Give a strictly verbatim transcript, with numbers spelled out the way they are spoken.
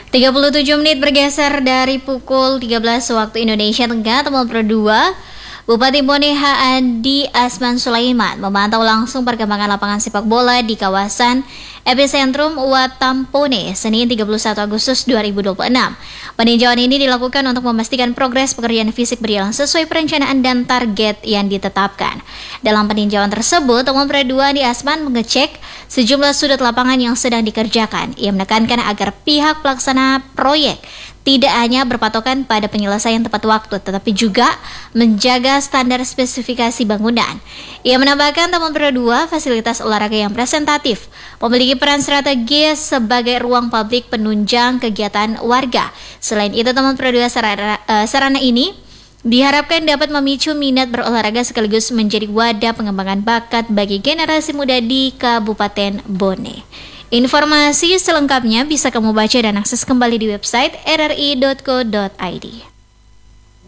tiga puluh tujuh menit bergeser dari pukul tiga belas waktu Indonesia Tengah, Teman Pro dua, Bupati Bone H. Andi Asman Sulaiman memantau langsung perkembangan lapangan sepak bola di kawasan Epicentrum Watampone Senin tiga puluh satu Agustus dua ribu dua puluh enam. Peninjauan ini dilakukan untuk memastikan progres pekerjaan fisik berjalan sesuai perencanaan dan target yang ditetapkan. Dalam peninjauan tersebut, Teman Pro dua Andi Asman mengecek sejumlah sudut lapangan yang sedang dikerjakan. Ia menekankan agar pihak pelaksana proyek tidak hanya berpatokan pada penyelesaian tepat waktu, tetapi juga menjaga standar spesifikasi bangunan. Ia menambahkan Taman Pro dua fasilitas olahraga yang presentatif, memiliki peran strategis sebagai ruang publik penunjang kegiatan warga. Selain itu, Taman Pro dua sarana, uh, sarana ini diharapkan dapat memicu minat berolahraga sekaligus menjadi wadah pengembangan bakat bagi generasi muda di Kabupaten Bone. Informasi selengkapnya bisa kamu baca dan akses kembali di website r r i dot co dot i d.